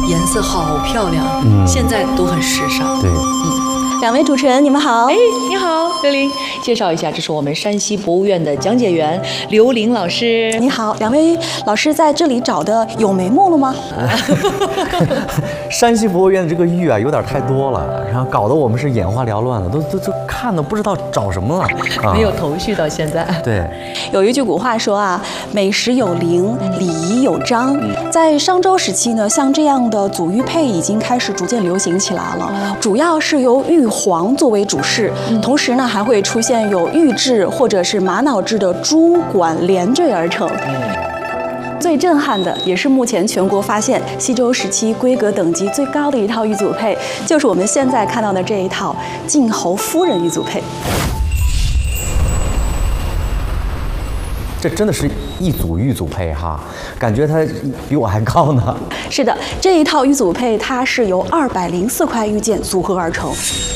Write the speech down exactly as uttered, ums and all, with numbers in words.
颜色好漂亮，嗯，现在都很时尚。 对， 嗯， 两位主持人，你们好。 哎，你好，刘玲，介绍一下，这是我们山西博物院的讲解员刘玲老师。 你好，两位老师在这里找的有眉目了吗？ 山西博物院的这个玉啊，有点太多了，然后搞得我们是眼花缭乱了，都都都看的不知道找什么了， 啊、没有头绪到现在。 对， 有一句古话说啊，美食有灵，礼仪有章。在商周时期呢，像这样的组玉佩已经开始逐渐流行起来了，主要是由玉皇作为主饰，同时呢还会出现有玉质或者是玛瑙制的珠管连缀而成。最震撼的，也是目前全国发现西周时期规格等级最高的一套玉组佩，就是我们现在看到的这一套晋侯夫人玉组佩。 这真的是一组玉组佩哈，感觉它比我还高呢。 是的，这一套玉组佩它是由二百零四块玉件组合而成。